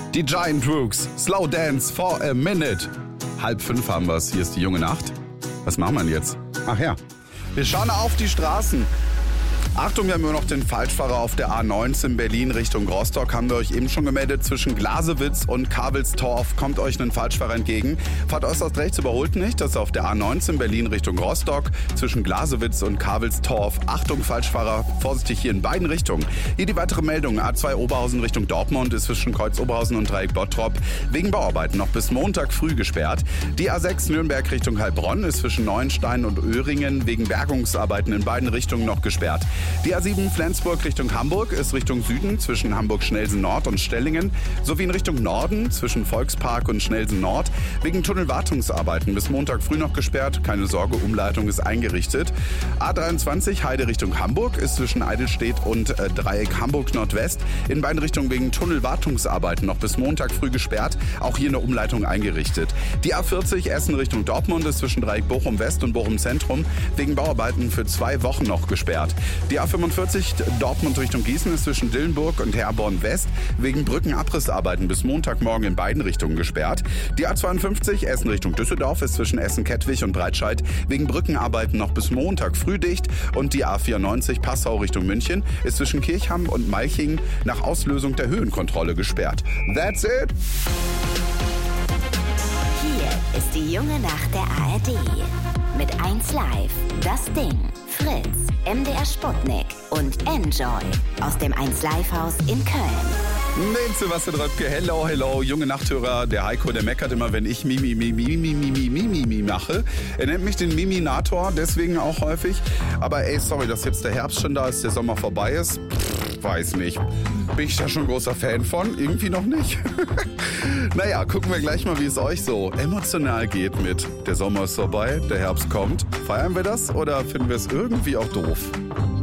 Die Giant Rooks, Slow Dance for a Minute. 4:30 haben wir es, hier ist die junge Nacht. Was machen wir denn jetzt? Ach ja, wir schauen auf die Straßen. Achtung, wir haben immer noch den Falschfahrer auf der A19 Berlin Richtung Rostock. Haben wir euch eben schon gemeldet. Zwischen Glasewitz und Karwelstorf kommt euch ein Falschfahrer entgegen. Fahrt äußerst rechts, überholt nicht. Das ist auf der A19 Berlin Richtung Rostock. Zwischen Glasewitz und Karwelstorf. Achtung, Falschfahrer, vorsichtig hier in beiden Richtungen. Hier die weitere Meldung. A2 Oberhausen Richtung Dortmund ist zwischen Kreuz Oberhausen und Dreieck Bottrop wegen Bauarbeiten noch bis Montag früh gesperrt. Die A6 Nürnberg Richtung Heilbronn ist zwischen Neuenstein und Öhringen wegen Bergungsarbeiten in beiden Richtungen noch gesperrt. Die A7 Flensburg Richtung Hamburg ist Richtung Süden zwischen Hamburg-Schnelsen Nord und Stellingen sowie in Richtung Norden zwischen Volkspark und Schnelsen Nord wegen Tunnelwartungsarbeiten bis Montag früh noch gesperrt. Keine Sorge, Umleitung ist eingerichtet. A23 Heide Richtung Hamburg ist zwischen Eidelstedt und Dreieck Hamburg Nordwest in beiden Richtungen wegen Tunnelwartungsarbeiten noch bis Montag früh gesperrt. Auch hier eine Umleitung eingerichtet. Die A40 Essen Richtung Dortmund ist zwischen Dreieck Bochum West und Bochum Zentrum wegen Bauarbeiten für 2 Wochen noch gesperrt. Die A45 Dortmund Richtung Gießen ist zwischen Dillenburg und Herborn West wegen Brückenabrissarbeiten bis Montagmorgen in beiden Richtungen gesperrt. Die A52 Essen Richtung Düsseldorf ist zwischen Essen-Kettwig und Breitscheid wegen Brückenarbeiten noch bis Montag früh dicht. Und die A94 Passau Richtung München ist zwischen Kirchham und Malching nach Auslösung der Höhenkontrolle gesperrt. That's it! Hier ist die junge Nacht der ARD. Mit 1 Live, das Ding, Fritz, MDR Sputnik und Enjoy aus dem 1 Live Haus in Köln. Mit Sebastian Röpke, hello, junge Nachthörer. Der Heiko, der meckert immer, wenn ich Mimi mache. Er nennt mich den Miminator, deswegen auch häufig. Aber ey, sorry, dass jetzt der Herbst schon da ist, der Sommer vorbei ist. Weiß nicht. Bin ich da schon großer Fan von? Irgendwie noch nicht. Naja, gucken wir gleich mal, wie es euch so emotional geht mit der Sommer ist vorbei, der Herbst kommt. Feiern wir das oder finden wir es irgendwie auch doof?